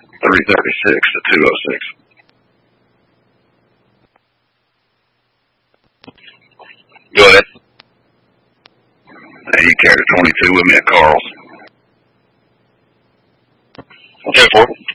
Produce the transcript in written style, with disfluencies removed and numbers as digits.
336 to 206. Go ahead. Hey, you carried a 22 with me at Carl's. Okay, for it.